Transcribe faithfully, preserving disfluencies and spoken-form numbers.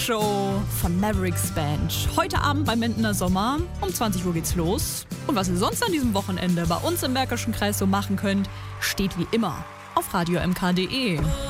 Show von Mavericks Band. Heute Abend beim Mindener Sommer. Um zwanzig Uhr geht's los. Und was ihr sonst an diesem Wochenende bei uns im Märkischen Kreis so machen könnt, steht wie immer auf radio m k punkt d e.